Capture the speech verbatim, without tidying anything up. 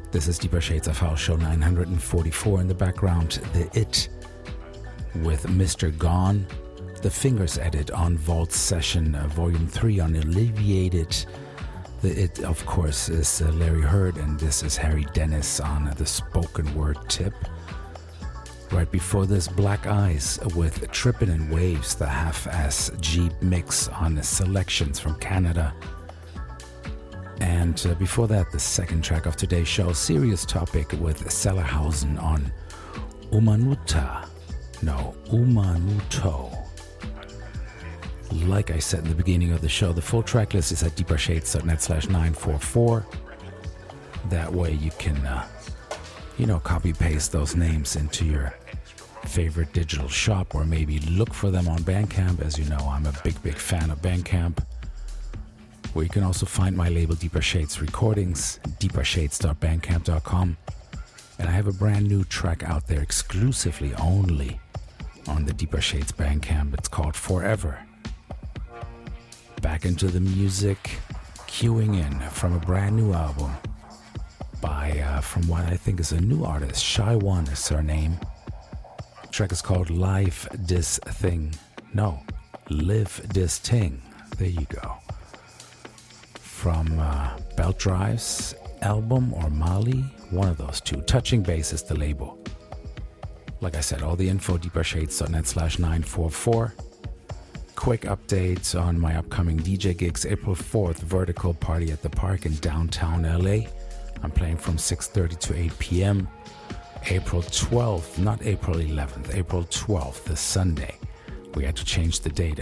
This is Deeper Shades of House, show nine forty-four. In the background, The It with Mister Gone. The Fingers edit on Vault Session, uh, Volume three on Alleviated. The It, of course, is uh, Larry Heard, and this is Harry Dennis on uh, the spoken word tip. Right before this, Black Eyes with Trippin' in Waves, the half-ass Jeep mix on Selections from Canada. And uh, before that, the second track of today's show, Serious Topic with Sellerhausen on Umanuta. No, Umanuto. Like I said in the beginning of the show, the full track list is at deepershades.net slash 944. That way you can, uh, you know, copy-paste those names into your favorite digital shop, or maybe look for them on Bandcamp. As you know, I'm a big, big fan of Bandcamp, where you can also find my label Deeper Shades Recordings, deepershades dot bandcamp dot com. And I have a brand new track out there exclusively only on the Deeper Shades Bandcamp. It's called Forever. Back into the music, queuing in from a brand new album by, uh, from what I think is a new artist, Shy One is her name. The track is called Live This Thing. No, Live This Thing. There you go. From uh, Belt Drive's album or Mali, one of those two. Touching Base is the label. Like I said, all the info, deepershades.net slash 944. Quick updates on my upcoming D J gigs. April fourth, Vertical Party at the Park in downtown L A. I'm playing from six thirty to eight p.m. April twelfth, not April eleventh, April twelfth, this Sunday. We had to change the date